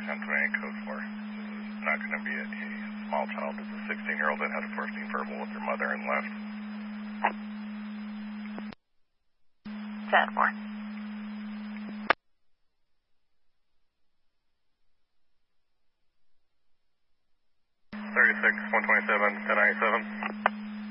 1028 code 4. This is not going to be a small child. It's a 16-year-old that had a first name verbal with her mother and left. 10-4. 36, 127, 1097.